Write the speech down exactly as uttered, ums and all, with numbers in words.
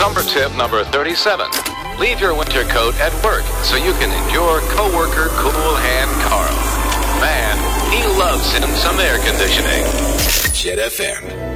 Comfort tip number thirty-seven. Leave your winter coat at work so you can endure coworker Cool Hand Carl. Man, he loves him some air conditioning. Jet F M.